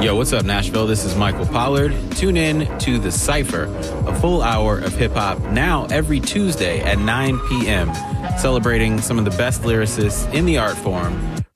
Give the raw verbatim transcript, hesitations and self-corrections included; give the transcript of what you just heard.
Yo, what's up, Nashville? This is Michael Pollard. Tune in to The Cypher, a full hour of hip-hop, now every Tuesday at nine p.m., celebrating some of the best lyricists in the art form,